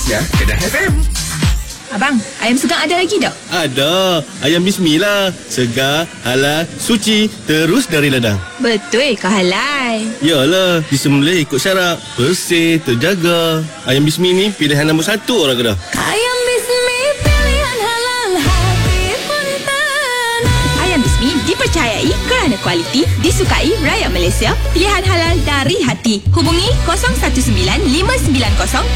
Malaysia, Kedah FM. Abang, ayam sugang ada lagi tak? Ada. Ayam Bismillah. Segar, halal, suci, terus dari ladang. Betul ke halal? Yalah, disembelih ikut syarat. Bersih, terjaga. Ayam Bismi ni pilihan nombor 1 orang Kedah. Ayam Bismi pilihan halal, hati pun tenang. Ayam Bismi dipercayai kerana kualiti, disukai rakyat Malaysia. Pilihan halal dari hati. Hubungi 019 590